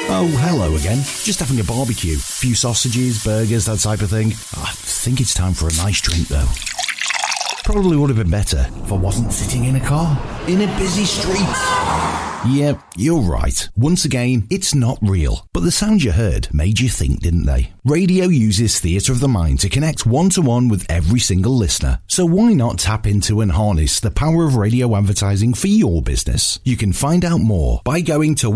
Oh, hello again. Just having a barbecue. Few sausages, burgers, that type of thing. I think it's time for a nice drink, though. Probably would have been better if I wasn't sitting in a car, in a busy street. Yeah, you're right. Once again, it's not real. But the sounds you heard made you think, didn't they? Radio uses theatre of the mind to connect one-to-one with every single listener. So why not tap into and harness the power of radio advertising for your business? You can find out more by going to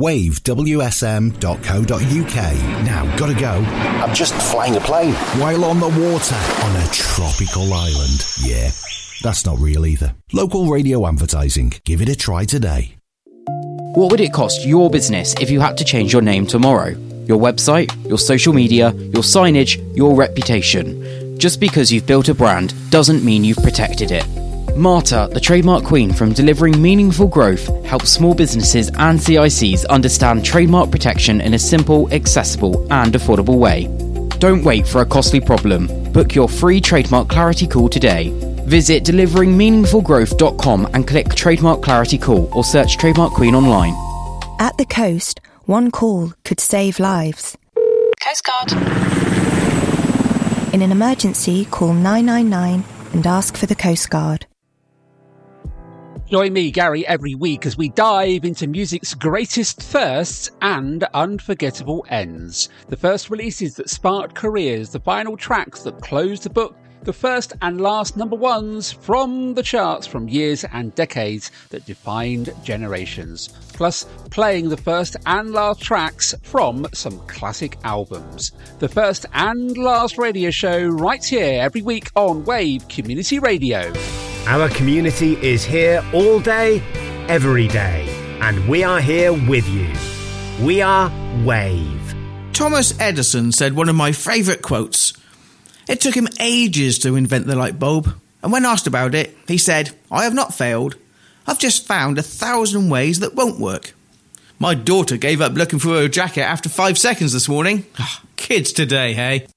wavewsm.co.uk. Now, gotta go. I'm just flying a plane while on the water on a tropical island. Yeah, that's not real either. Local radio advertising. Give it a try today. What would it cost your business if you had to change your name tomorrow? Your website, your social media, your signage, your reputation. Just because you've built a brand doesn't mean you've protected it. Marta, the trademark queen from Delivering Meaningful Growth, helps small businesses and CICs understand trademark protection in a simple, accessible and affordable way. Don't wait for a costly problem. Book your free trademark clarity call today. Visit deliveringmeaningfulgrowth.com and click Trademark Clarity Call or search Trademark Queen online. At the coast, one call could save lives. Coast Guard. In an emergency, call 999 and ask for the Coast Guard. Join me, Gary, every week as we dive into music's greatest firsts and unforgettable ends. The first releases that sparked careers, the final tracks that closed the book, the first and last number ones from the charts from years and decades that defined generations. Plus, playing the first and last tracks from some classic albums. The first and last radio show right here every week on Wave Community Radio. Our community is here all day, every day, and we are here with you. We are Wave. Thomas Edison said one of my favourite quotes. It took him ages to invent the light bulb, and when asked about it, he said, "I have not failed. I've just found 1,000 ways that won't work." My daughter gave up looking for her jacket after 5 seconds this morning. Kids today, hey?